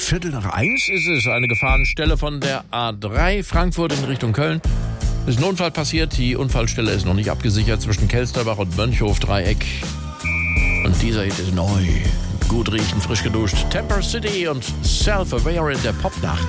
1:15 ist es. Eine Gefahrenstelle von der A3 Frankfurt in Richtung Köln. Ist ein Unfall passiert. Die Unfallstelle ist noch nicht abgesichert zwischen Kelsterbach und Mönchhof-Dreieck. Und dieser Hit ist neu. Gut riechen, frisch geduscht. Temper City und Self-Aware in der Popnacht.